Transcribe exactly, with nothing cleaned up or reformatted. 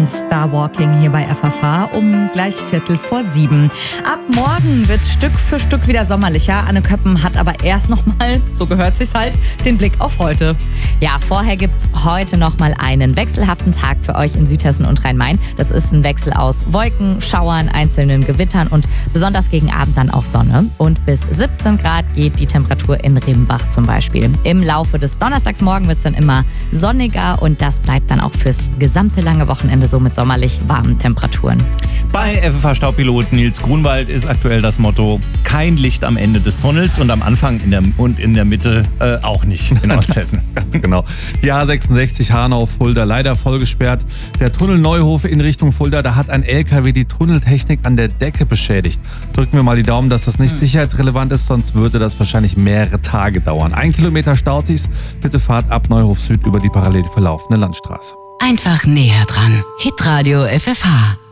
Starwalking hier bei F F H um gleich Viertel vor sieben. Ab morgen wird's Stück für Stück wieder sommerlicher. Anne Köppen hat aber erst nochmal, so gehört sich's halt, den Blick auf heute. Ja, vorher gibt's heute nochmal einen wechselhaften Tag für euch in Südhessen und Rhein-Main. Das ist ein Wechsel aus Wolken, Schauern, einzelnen Gewittern und besonders gegen Abend dann auch Sonne. Und bis siebzehn Grad geht die Temperatur in Rimbach zum Beispiel. Im Laufe des Donnerstagsmorgen wird's dann immer sonniger und das bleibt dann auch fürs gesamte lange Wochenende so mit sommerlich warmen Temperaturen. Bei F F H-Staubpilot Nils Grunwald ist aktuell das Motto: kein Licht am Ende des Tunnels und am Anfang in der, und in der Mitte äh, auch nicht in Osthessen. Ganz genau. Die A sechsundsechzig Hanau-Fulda leider voll gesperrt. Der Tunnel Neuhof in Richtung Fulda, da hat ein L K W die Tunneltechnik an der Decke beschädigt. Drücken wir mal die Daumen, dass das nicht hm. sicherheitsrelevant ist, sonst würde das wahrscheinlich mehrere Tage dauern. Ein Kilometer staut sich's. Bitte fahrt ab Neuhof Süd über die parallel verlaufende Landstraße. Einfach näher dran. Hitradio F F H.